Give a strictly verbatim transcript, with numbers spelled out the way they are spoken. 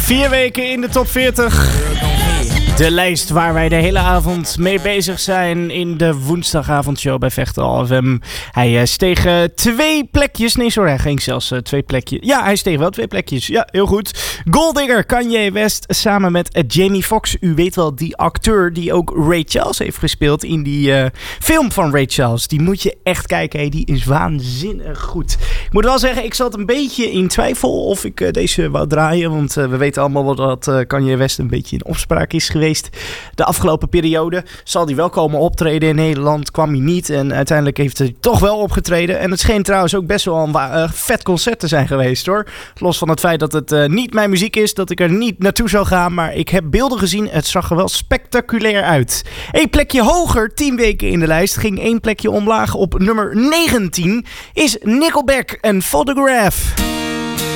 Vier weken in de top veertig. De lijst waar wij de hele avond mee bezig zijn in de woensdagavondshow bij Vechtal F M. Hij uh, steeg uh, twee plekjes. Nee, sorry, hij ging zelfs uh, twee plekjes. Ja, hij steeg wel twee plekjes. Ja, heel goed. Gold Digger, Kanye West samen met uh, Jamie Foxx. U weet wel, die acteur die ook Ray Charles heeft gespeeld in die uh, film van Ray Charles. Die moet je echt kijken. Hey, die is waanzinnig goed. Ik moet wel zeggen, ik zat een beetje in twijfel of ik uh, deze wou draaien. Want uh, we weten allemaal wel dat uh, Kanye West een beetje in opspraak is geweest de afgelopen periode. Zal hij wel komen optreden in Nederland? Kwam hij niet. En uiteindelijk heeft hij toch wel opgetreden. En het scheen trouwens ook best wel een uh, vet concert te zijn geweest, hoor. Los van het feit dat het uh, niet mijn muziek is, dat ik er niet naartoe zou gaan. Maar ik heb beelden gezien. Het zag er wel spectaculair uit. Eén plekje hoger, tien weken in de lijst. Ging één plekje omlaag op nummer negentien. Is Nickelback en Photograph.